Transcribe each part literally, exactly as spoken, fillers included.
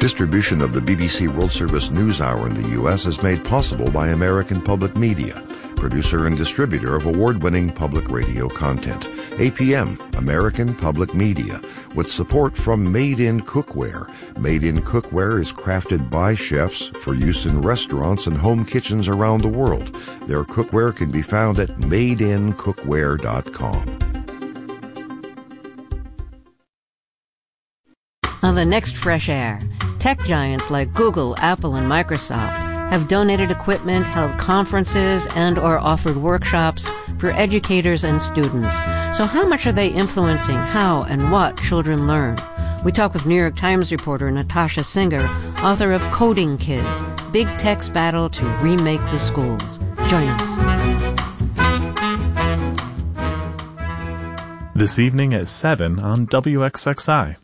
Distribution of the B B C World Service News Hour in the U S is made possible by American Public Media, producer and distributor of award-winning public radio content. A P M, American Public Media, with support from Made in Cookware. Made in Cookware is crafted by chefs for use in restaurants and home kitchens around the world. Their cookware can be found at made in cookware dot com. On the next Fresh Air, tech giants like Google, Apple, and Microsoft have donated equipment, held conferences, and or offered workshops for educators and students. So how much are they influencing how and what children learn? We talk with New York Times reporter Natasha Singer, author of Coding Kids, Big Tech's Battle to Remake the Schools. Join us. This evening at seven on W X X I.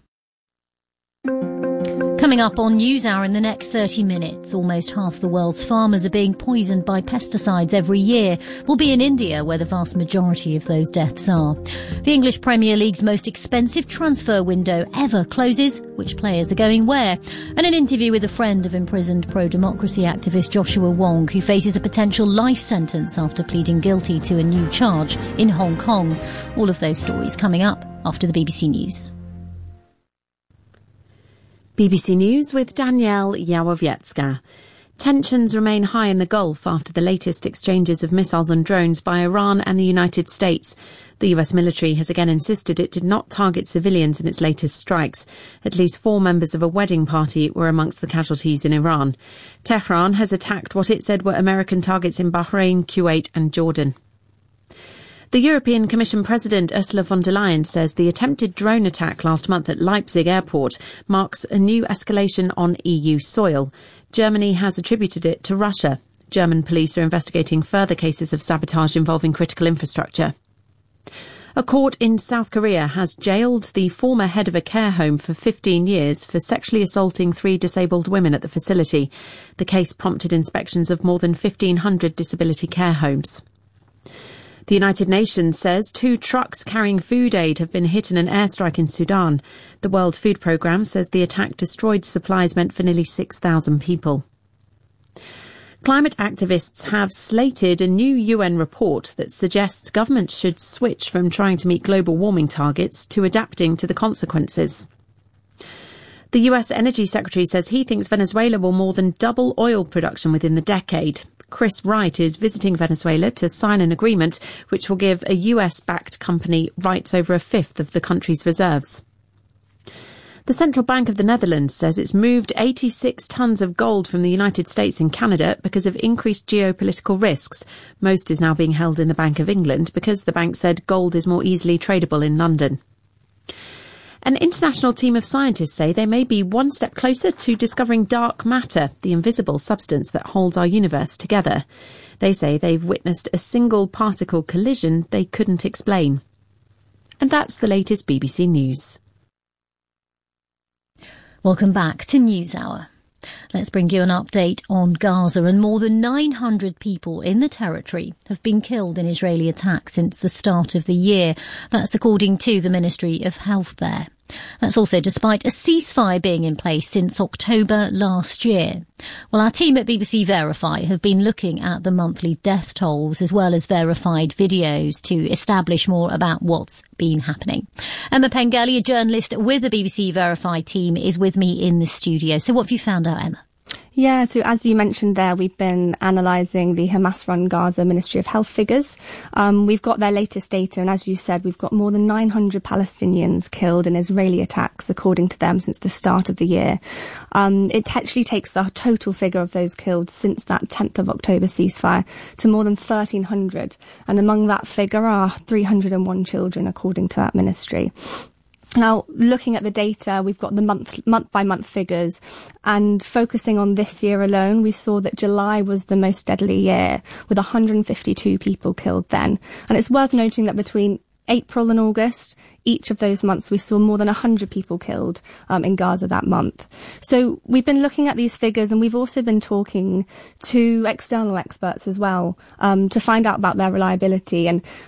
Coming up on NewsHour in the next thirty minutes, almost half the world's farmers are being poisoned by pesticides every year. We'll be in India, where the vast majority of those deaths are. The English Premier League's most expensive transfer window ever closes. Which players are going where? And an interview with a friend of imprisoned pro-democracy activist Joshua Wong, who faces a potential life sentence after pleading guilty to a new charge in Hong Kong. All of those stories coming up after the B B C News. B B C News with Danielle Yawowiecka. Tensions remain high in the Gulf after the latest exchanges of missiles and drones by Iran and the United States. The U S military has again insisted it did not target civilians in its latest strikes. At least four members of a wedding party were amongst the casualties in Iran. Tehran has attacked what it said were American targets in Bahrain, Kuwait and Jordan. The European Commission President Ursula von der Leyen says the attempted drone attack last month at Leipzig airport marks a new escalation on E U soil. Germany has attributed it to Russia. German police are investigating further cases of sabotage involving critical infrastructure. A court in South Korea has jailed the former head of a care home for fifteen years for sexually assaulting three disabled women at the facility. The case prompted inspections of more than fifteen hundred disability care homes. The United Nations says two trucks carrying food aid have been hit in an airstrike in Sudan. The World Food Programme says the attack destroyed supplies meant for nearly six thousand people. Climate activists have slated a new U N report that suggests governments should switch from trying to meet global warming targets to adapting to the consequences. The U S Energy Secretary says he thinks Venezuela will more than double oil production within the decade. Chris Wright is visiting Venezuela to sign an agreement which will give a U S-backed company rights over a fifth of the country's reserves. The Central Bank of the Netherlands says it's moved eighty-six tonnes of gold from the United States and Canada because of increased geopolitical risks. Most is now being held in the Bank of England because the bank said gold is more easily tradable in London. An international team of scientists say they may be one step closer to discovering dark matter, the invisible substance that holds our universe together. They say they've witnessed a single particle collision they couldn't explain. And that's the latest B B C News. Welcome back to NewsHour. Let's bring you an update on Gaza, and more than nine hundred people in the territory have been killed in Israeli attacks since the start of the year. That's according to the Ministry of Health there. That's also despite a ceasefire being in place since October last year. Well, our team at B B C Verify have been looking at the monthly death tolls as well as verified videos to establish more about what's been happening. Emma Pengelly, a journalist with the B B C Verify team, is with me in the studio. So what have you found out, Emma? Yeah, so as you mentioned there, we've been analysing the Hamas-run Gaza Ministry of Health figures. Um, we've got their latest data, and as you said, we've got more than nine hundred Palestinians killed in Israeli attacks, according to them, since the start of the year. Um, it actually takes the total figure of those killed since that tenth of October ceasefire to more than thirteen hundred. And among that figure are three hundred and one children, according to that ministry. Now, looking at the data, we've got the month, month by month figures, and focusing on this year alone, we saw that July was the most deadly year, with one hundred fifty-two people killed then. And it's worth noting that between April and August, each of those months, we saw more than one hundred people killed um, in Gaza that month. So we've been looking at these figures, and we've also been talking to external experts as well um, to find out about their reliability. And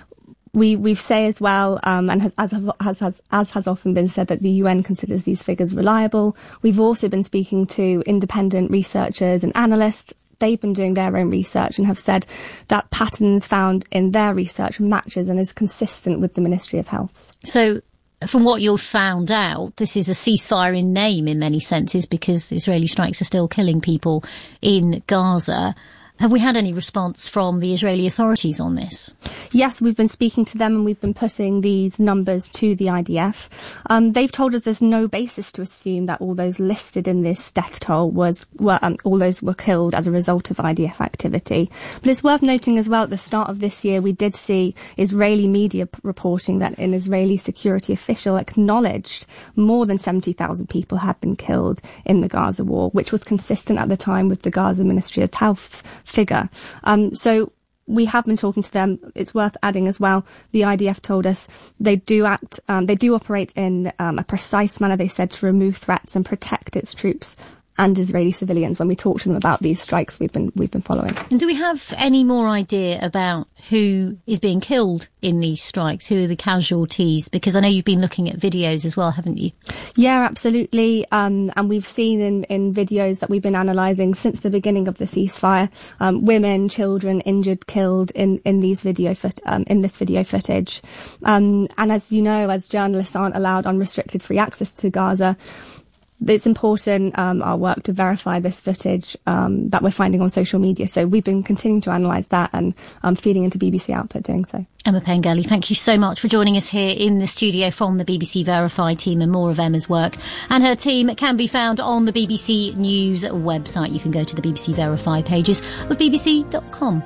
We we say as well, um, and has, as, has, has, as has often been said, that the U N considers these figures reliable. We've also been speaking to independent researchers and analysts. They've been doing their own research and have said that patterns found in their research matches and is consistent with the Ministry of Health. So, from what you've found out, this is a ceasefire in name in many senses, because Israeli strikes are still killing people in Gaza. Have we had any response from the Israeli authorities on this? Yes, we've been speaking to them and we've been putting these numbers to the I D F. Um, they've told us there's no basis to assume that all those listed in this death toll was, were, um, all those were killed as a result of I D F activity. But it's worth noting as well, at the start of this year, we did see Israeli media p- reporting that an Israeli security official acknowledged more than seventy thousand people had been killed in the Gaza war, which was consistent at the time with the Gaza Ministry of Health's figure. Um, so we have been talking to them. It's worth adding as well, the I D F told us they do act, um, they do operate in um, a precise manner, they said, to remove threats and protect its troops and Israeli civilians. When we talk to them about these strikes we've been we've been following. And do we have any more idea about who is being killed in these strikes? Who are the casualties? Because I know you've been looking at videos as well, haven't you? Yeah, absolutely. Um, and we've seen in, in videos that we've been analysing since the beginning of the ceasefire, um, women, children injured, killed in, in these video foot, um, in this video footage. Um, and as you know, as journalists aren't allowed unrestricted free access to Gaza, it's important, um, our work to verify this footage um, that we're finding on social media. So we've been continuing to analyse that and um, feeding into B B C Output doing so. Emma Pengelly, thank you so much for joining us here in the studio from the B B C Verify team. And more of Emma's work and her team can be found on the B B C News website. You can go to the B B C Verify pages of b b c dot com.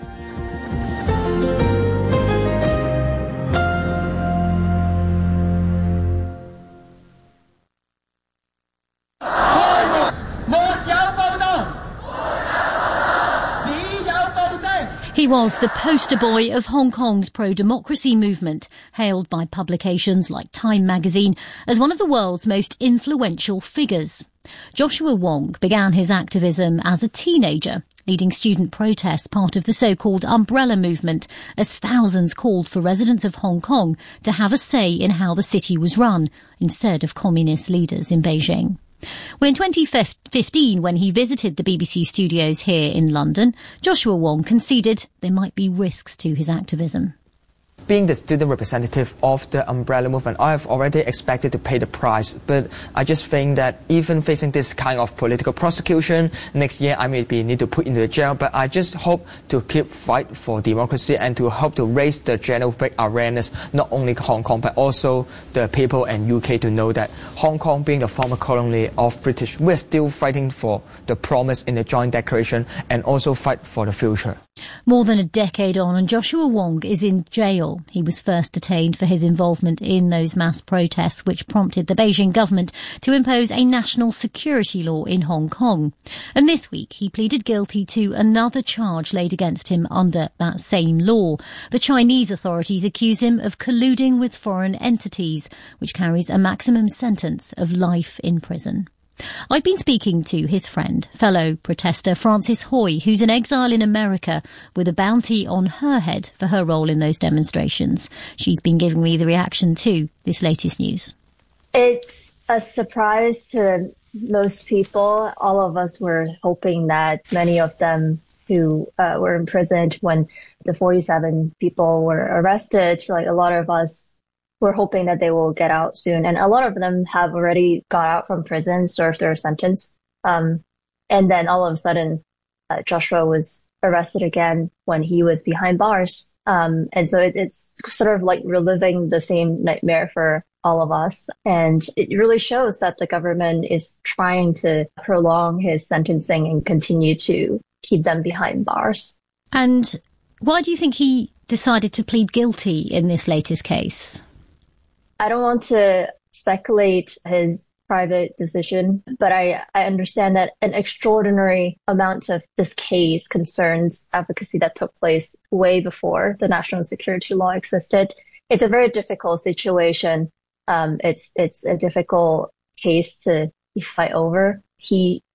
He was the poster boy of Hong Kong's pro-democracy movement, hailed by publications like Time magazine as one of the world's most influential figures. Joshua Wong began his activism as a teenager, leading student protests, part of the so-called umbrella movement, as thousands called for residents of Hong Kong to have a say in how the city was run, instead of communist leaders in Beijing. Well, in twenty fifteen, when he visited the B B C studios here in London, Joshua Wong conceded there might be risks to his activism. Being the student representative of the umbrella movement, I have already expected to pay the price. But I just think that even facing this kind of political prosecution, next year I may be need to put into the jail. But I just hope to keep fight for democracy and to hope to raise the general awareness, not only Hong Kong, but also the people in U K to know that Hong Kong, being the former colony of British, we're still fighting for the promise in the Joint Declaration and also fight for the future. More than a decade on, and Joshua Wong is in jail. He was first detained for his involvement in those mass protests which prompted the Beijing government to impose a national security law in Hong Kong. And this week he pleaded guilty to another charge laid against him under that same law. The Chinese authorities accuse him of colluding with foreign entities, which carries a maximum sentence of life in prison. I've been speaking to his friend, fellow protester Frances Hui, who's in exile in America with a bounty on her head for her role in those demonstrations. She's been giving me the reaction to this latest news. It's a surprise to most people. All of us were hoping that many of them who uh, were imprisoned when the forty-seven people were arrested, like a lot of us we're hoping that they will get out soon. And a lot of them have already got out from prison, served their sentence. Um, and then all of a sudden, uh, Joshua was arrested again when he was behind bars. Um, and so it, it's sort of like reliving the same nightmare for all of us. And it really shows that the government is trying to prolong his sentencing and continue to keep them behind bars. And why do you think he decided to plead guilty in this latest case? I don't want to speculate his private decision, but I, I understand that an extraordinary amount of this case concerns advocacy that took place way before the national security law existed. It's a very difficult situation. Um, it's it's a difficult case to fight over. He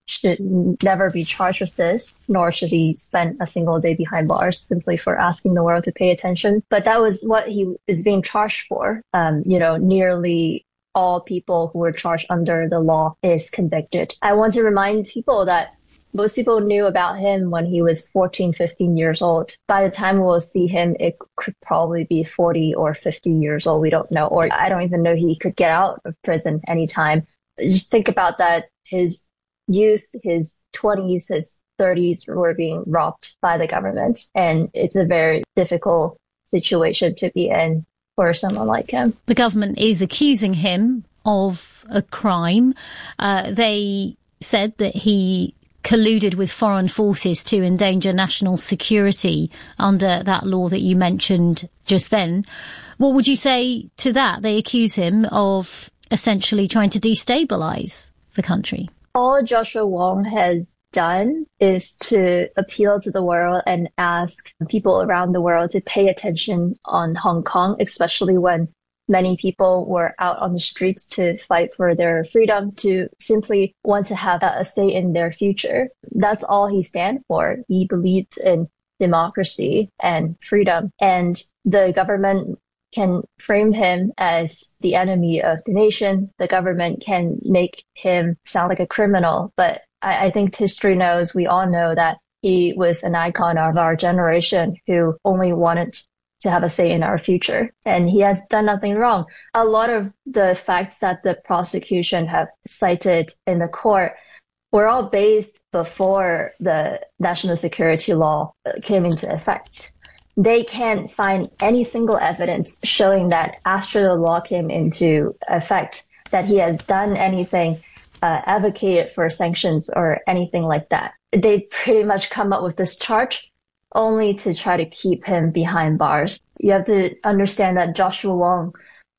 should never be charged with this, nor should he spend a single day behind bars simply for asking the world to pay attention. But that was what he is being charged for. Um, you know, nearly all people who were charged under the law is convicted. I want to remind people that most people knew about him when he was fourteen, fifteen years old. By the time we'll see him, it could probably be forty or fifty years old. We don't know. Or I don't even know he could get out of prison anytime. Just think about that. His youth, his twenties, his thirties were being robbed by the government. And it's a very difficult situation to be in for someone like him. The government is accusing him of a crime. Uh, they said that he colluded with foreign forces to endanger national security under that law that you mentioned just then. What would you say to that? They accuse him of essentially trying to destabilize the country. All Joshua Wong has done is to appeal to the world and ask people around the world to pay attention on Hong Kong, especially when many people were out on the streets to fight for their freedom, to simply want to have a say in their future. That's all he stands for. He believes in democracy and freedom. And the government can frame him as the enemy of the nation. The government can make him sound like a criminal. But I, I think history knows, we all know that he was an icon of our generation who only wanted to have a say in our future. And he has done nothing wrong. A lot of the facts that the prosecution have cited in the court were all based before the national security law came into effect. They can't find any single evidence showing that after the law came into effect, that he has done anything, uh, advocated for sanctions or anything like that. They pretty much come up with this charge only to try to keep him behind bars. You have to understand that Joshua Wong,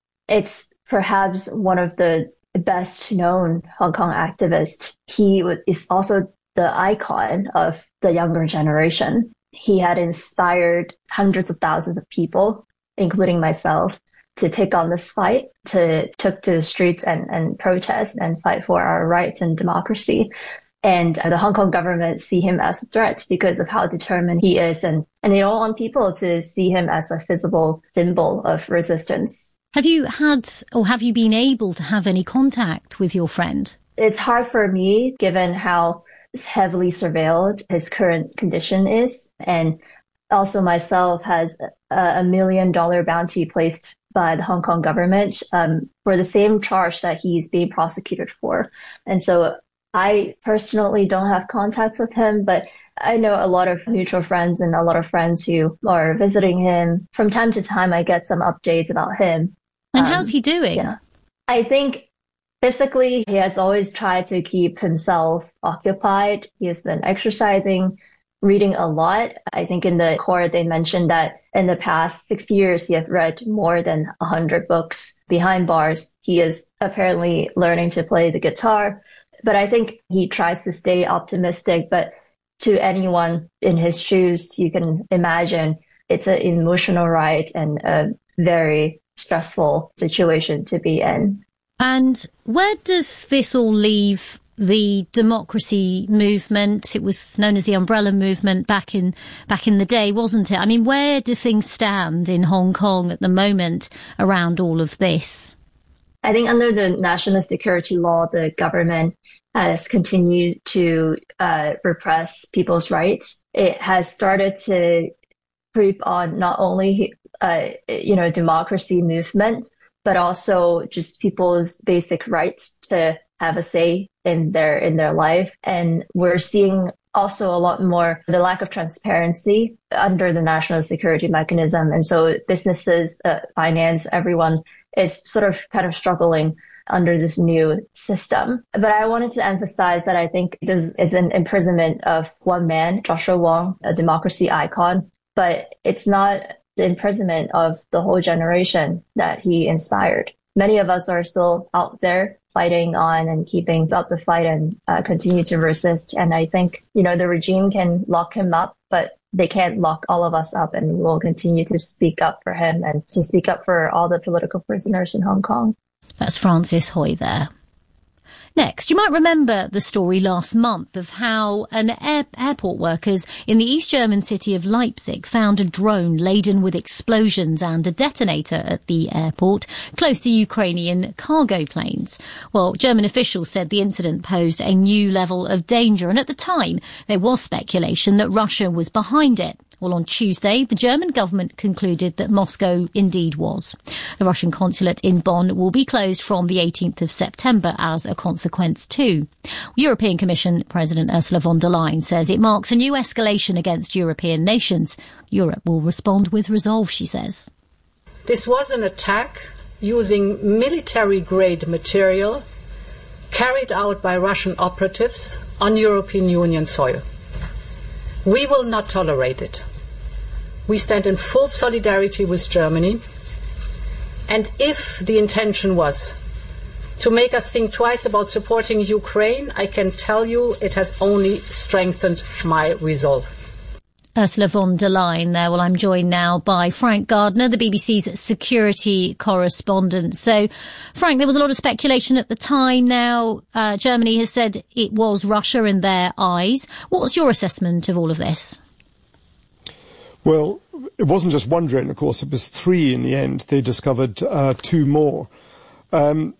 it's perhaps one of the best known Hong Kong activists. He is also the icon of the younger generation. He had inspired hundreds of thousands of people, including myself, to take on this fight, to took to the streets and, and protest and fight for our rights and democracy. And the Hong Kong government see him as a threat because of how determined he is. And, and they don't want people to see him as a visible symbol of resistance. Have you had, or have you been able to have any contact with your friend? It's hard for me, given how heavily surveilled his current condition is. And also myself has a, a million dollar bounty placed by the Hong Kong government um, for the same charge that he's being prosecuted for. And so I personally don't have contacts with him, but I know a lot of mutual friends and a lot of friends who are visiting him. From time to time, I get some updates about him. And um, how's he doing? Yeah. I think physically, he has always tried to keep himself occupied. He has been exercising, reading a lot. I think in the court, they mentioned that in the past six years, he has read more than one hundred books. Behind bars, he is apparently learning to play the guitar. But I think he tries to stay optimistic. But to anyone in his shoes, you can imagine it's an emotional ride and a very stressful situation to be in. And where does this all leave the democracy movement? It was known as the Umbrella Movement back in back in the day, wasn't it? I mean, where do things stand in Hong Kong at the moment around all of this? I think under the national security law, the government has continued to uh, repress people's rights. It has started to creep on not only, uh, you know, democracy movement, but also just people's basic rights to have a say in their in their life. And we're seeing also a lot more the lack of transparency under the national security mechanism. And so businesses, uh, finance, everyone is sort of kind of struggling under this new system. But I wanted to emphasize that I think this is an imprisonment of one man, Joshua Wong, a democracy icon, but it's not the imprisonment of the whole generation that he inspired. Many of us are still out there fighting on and keeping up the fight and uh, continue to resist. And I think, you know, the regime can lock him up, but they can't lock all of us up, and we'll continue to speak up for him and to speak up for all the political prisoners in Hong Kong. That's Frances Hui there. Next, you might remember the story last month of how an air- airport workers in the East German city of Leipzig found a drone laden with explosions and a detonator at the airport close to Ukrainian cargo planes. Well, German officials said the incident posed a new level of danger, and at the time there was speculation that Russia was behind it. Well, on Tuesday, the German government concluded that Moscow indeed was. The Russian consulate in Bonn will be closed from the eighteenth of September as a consequence too. European Commission President Ursula von der Leyen says it marks a new escalation against European nations. Europe will respond with resolve, she says. This was an attack using military-grade material carried out by Russian operatives on European Union soil. We will not tolerate it. We stand in full solidarity with Germany, and if the intention was to make us think twice about supporting Ukraine, I can tell you it has only strengthened my resolve. Ursula von der Leyen there. Well, I'm joined now by Frank Gardner, the B B C's security correspondent. So, Frank, there was a lot of speculation at the time. Now, uh, Germany has said it was Russia in their eyes. What's your assessment of all of this? Well, it wasn't just one drone, of course. It was three in the end. They discovered uh, two more. Um,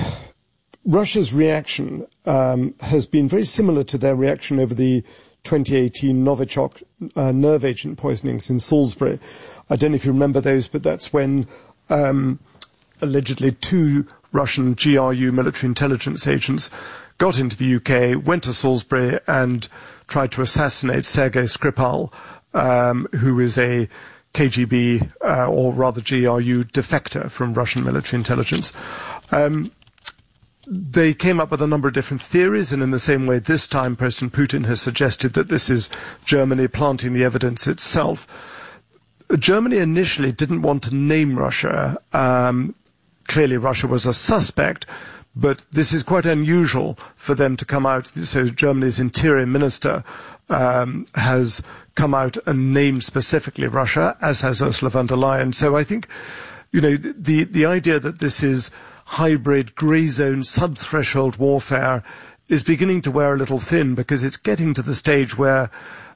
Russia's reaction um, has been very similar to their reaction over the twenty eighteen Novichok uh, nerve agent poisonings in Salisbury. I don't know if you remember those, but that's when um, allegedly two Russian G R U military intelligence agents got into the U K, went to Salisbury and tried to assassinate Sergei Skripal, um, who is a K G B, uh, or rather G R U defector from Russian military intelligence. Um, They came up with a number of different theories, and in the same way this time President Putin has suggested that this is Germany planting the evidence itself. Germany initially didn't want to name Russia. Um, clearly Russia was a suspect, but this is quite unusual for them to come out. So Germany's interior minister um, has come out and named specifically Russia, as has Ursula von der Leyen. So I think, you know, the, the idea that this is hybrid, grey zone, sub-threshold warfare is beginning to wear a little thin, because it's getting to the stage where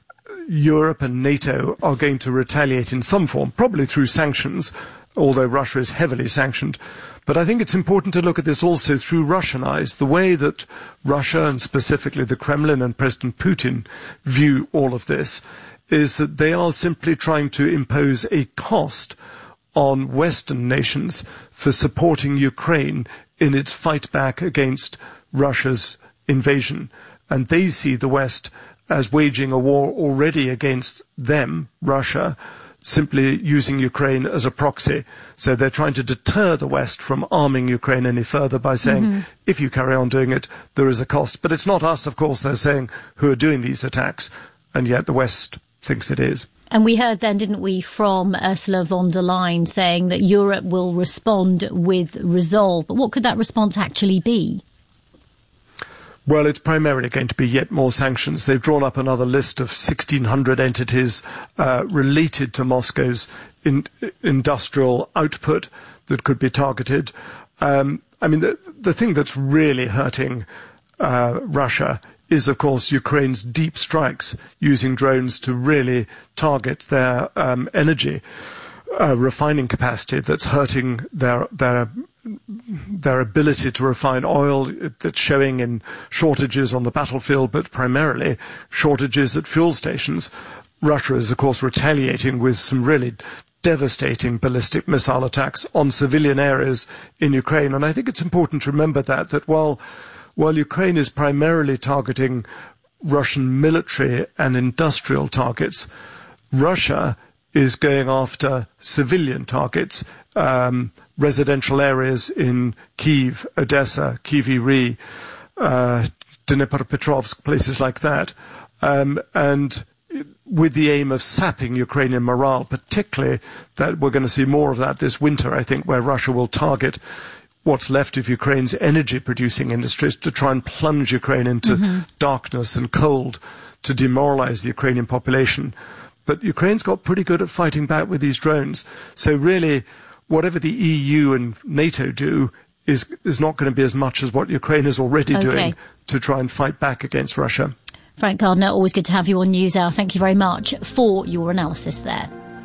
Europe and NATO are going to retaliate in some form, probably through sanctions, although Russia is heavily sanctioned. But I think it's important to look at this also through Russian eyes. The way that Russia, and specifically the Kremlin and President Putin, view all of this is that they are simply trying to impose a cost on Western nations for supporting Ukraine in its fight back against Russia's invasion. And they see the West as waging a war already against them, Russia, simply using Ukraine as a proxy. So they're trying to deter the West from arming Ukraine any further by saying, mm-hmm. if you carry on doing it, there is a cost. But it's not us, of course, they're saying, who are doing these attacks, and yet the West thinks it is. And we heard then, didn't we, from Ursula von der Leyen saying that Europe will respond with resolve. But what could that response actually be? Well, it's primarily going to be yet more sanctions. They've drawn up another list of sixteen hundred entities uh, related to Moscow's in, industrial output that could be targeted. Um, I mean, the, the thing that's really hurting uh, Russia is, of course, Ukraine's deep strikes using drones to really target their um, energy uh, refining capacity that's hurting their their their ability to refine oil, that's showing in shortages on the battlefield, but primarily shortages at fuel stations. Russia is, of course, retaliating with some really devastating ballistic missile attacks on civilian areas in Ukraine. And I think it's important to remember that, that while While Ukraine is primarily targeting Russian military and industrial targets, Russia is going after civilian targets, um, residential areas in Kyiv, Odessa, Kryvyi, uh, Dnipropetrovsk, places like that, um, and with the aim of sapping Ukrainian morale, particularly that we're going to see more of that this winter, I think, where Russia will target what's left of Ukraine's energy-producing industries to try and plunge Ukraine into mm-hmm. darkness and cold to demoralize the Ukrainian population. But Ukraine's got pretty good at fighting back with these drones. So really, whatever the E U and NATO do is is not going to be as much as what Ukraine is already okay. doing to try and fight back against Russia. Frank Gardner, always good to have you on NewsHour. Thank you very much for your analysis there.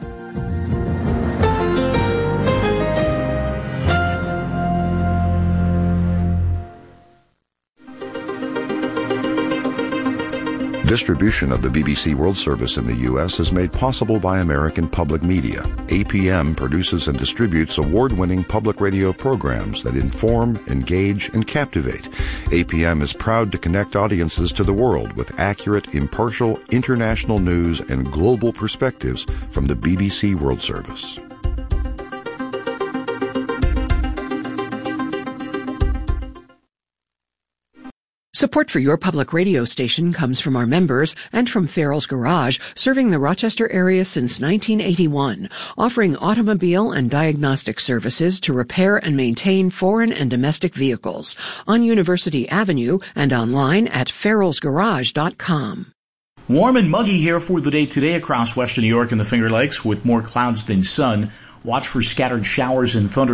Distribution of the B B C World Service in the U S is made possible by American Public Media. A P M produces and distributes award-winning public radio programs that inform, engage, and captivate. A P M is proud to connect audiences to the world with accurate, impartial, international news and global perspectives from the B B C World Service. Support for your public radio station comes from our members and from Farrell's Garage, serving the Rochester area since nineteen eighty-one, offering automobile and diagnostic services to repair and maintain foreign and domestic vehicles on University Avenue and online at farrells garage dot com. Warm and muggy here for the day today across western New York and the Finger Lakes with more clouds than sun. Watch for scattered showers and thunder.